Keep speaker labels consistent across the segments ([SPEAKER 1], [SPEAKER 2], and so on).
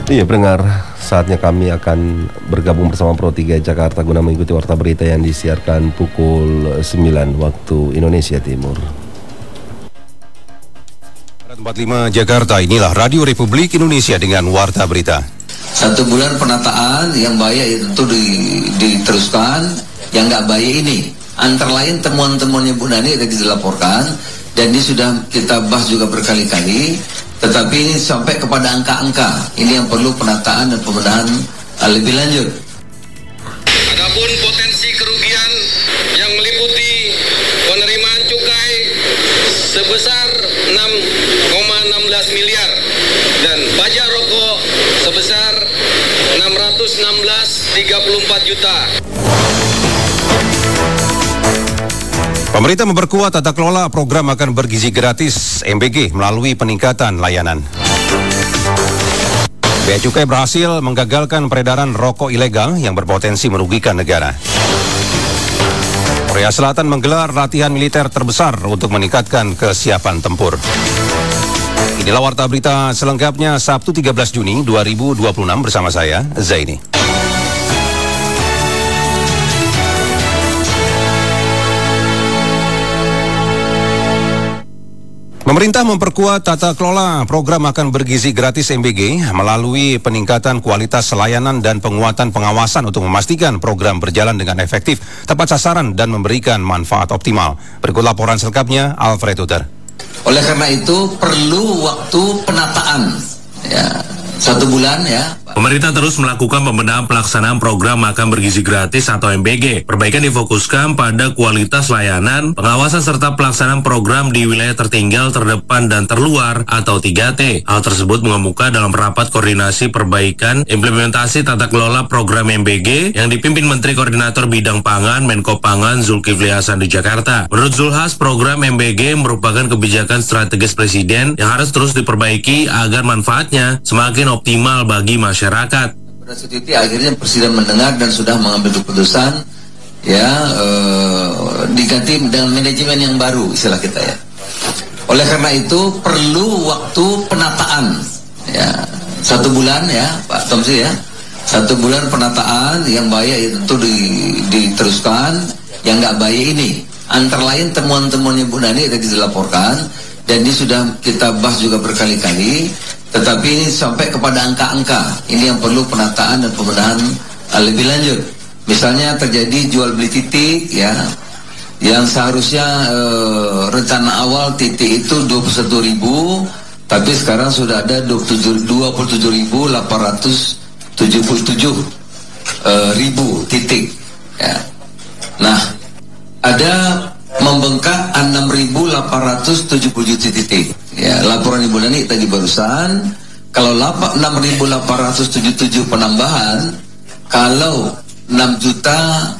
[SPEAKER 1] Iya, pendengar, saatnya kami akan bergabung bersama Pro 3 Jakarta guna mengikuti warta berita yang disiarkan pukul 9 waktu Indonesia Timur.
[SPEAKER 2] 45 Jakarta, inilah Radio Republik Indonesia dengan warta berita.
[SPEAKER 3] 1 bulan penataan, yang baik itu diteruskan, yang nggak baik ini. Antara lain temuan-temuannya Bu Nani tadi dilaporkan, dan ini sudah kita bahas juga berkali-kali. Tetapi ini sampai kepada angka-angka, ini yang perlu penataan dan pembenahan lebih lanjut.
[SPEAKER 4] Adapun potensi kerugian yang meliputi penerimaan cukai sebesar 6,16 miliar dan pajak rokok sebesar 616,34 juta.
[SPEAKER 2] Pemerintah memperkuat tata kelola program makan bergizi gratis MBG melalui peningkatan layanan. Bea Cukai berhasil menggagalkan peredaran rokok ilegal yang berpotensi merugikan negara. Korea Selatan menggelar latihan militer terbesar untuk meningkatkan kesiapan tempur. Inilah warta berita selengkapnya Sabtu 13 Juni 2026 bersama saya, Zaini. Pemerintah memperkuat tata kelola program makan bergizi gratis MBG melalui peningkatan kualitas layanan dan penguatan pengawasan untuk memastikan program berjalan dengan efektif, tepat sasaran, dan memberikan manfaat optimal. Berikut laporan selengkapnya, Alfred Uter.
[SPEAKER 3] Oleh karena itu perlu waktu penataan, ya, 1 bulan ya.
[SPEAKER 5] Pemerintah terus melakukan pembenahan pelaksanaan program makan bergizi gratis atau MBG. Perbaikan difokuskan pada kualitas layanan, pengawasan serta pelaksanaan program di wilayah tertinggal, terdepan, dan terluar atau 3T. Hal tersebut mengemuka dalam rapat koordinasi perbaikan implementasi tata kelola program MBG yang dipimpin Menteri Koordinator Bidang Pangan Menko Pangan Zulkifli Hasan di Jakarta. Menurut Zulhas, program MBG merupakan kebijakan strategis Presiden yang harus terus diperbaiki agar manfaatnya semakin optimal bagi masyarakat.
[SPEAKER 3] Pada saat itu akhirnya Presiden mendengar dan sudah mengambil keputusan, ya, diganti dengan manajemen yang baru, istilah kita ya. Oleh karena itu perlu waktu penataan, ya, 1 bulan ya, Pak Tomsi ya, 1 bulan penataan, yang baik itu diteruskan, yang nggak baik ini. Antara lain temuan-temuannya Bu Nani tadi dilaporkan, dan ini sudah kita bahas juga berkali-kali. Tetapi ini sampai kepada angka-angka, ini yang perlu penataan dan pembenahan lebih lanjut. Misalnya terjadi jual beli titik ya, yang seharusnya rencana awal titik itu 21.000, tapi sekarang sudah ada 27.877 titik ya. Nah, ada membengkak 6.877 titik. Ya, laporan Ibu Nani tadi barusan, kalau 6.877 penambahan, kalau 6 juta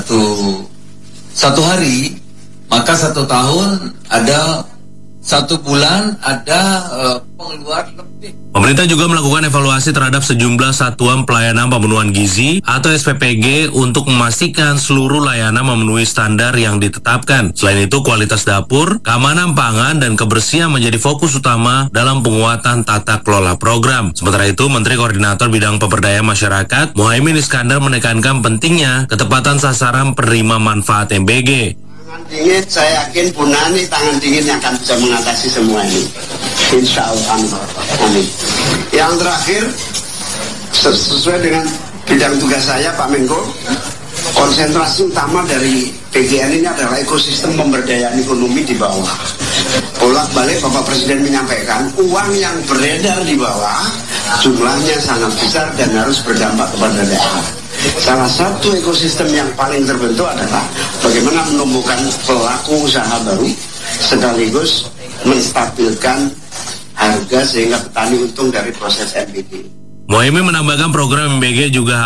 [SPEAKER 3] satu hari, maka 1 tahun ada 1 bulan ada pengeluaran lebih.
[SPEAKER 5] Pemerintah juga melakukan evaluasi terhadap sejumlah satuan pelayanan pemenuhan gizi atau SPPG untuk memastikan seluruh layanan memenuhi standar yang ditetapkan. Selain itu, kualitas dapur, keamanan pangan, dan kebersihan menjadi fokus utama dalam penguatan tata kelola program. Sementara itu, Menteri Koordinator Bidang Pemberdayaan Masyarakat Muhaimin Iskandar menekankan pentingnya ketepatan sasaran penerima manfaat MBG.
[SPEAKER 6] Tangan dingin, saya yakin Bu Nani tangan dingin yang akan bisa mengatasi semua ini. Insya Allah. Amin. Yang terakhir, sesuai dengan bidang tugas saya Pak Menko, konsentrasi utama dari PGN ini adalah ekosistem pemberdayaan ekonomi di bawah. Bolak-balik Bapak Presiden menyampaikan, uang yang beredar di bawah jumlahnya sangat besar dan harus berdampak kepada daerah. Salah satu ekosistem yang paling terbentuk adalah bagaimana menumbuhkan pelaku usaha baru sekaligus menstabilkan harga sehingga petani untung dari proses MBG.
[SPEAKER 5] Muhaimin menambahkan program MBG juga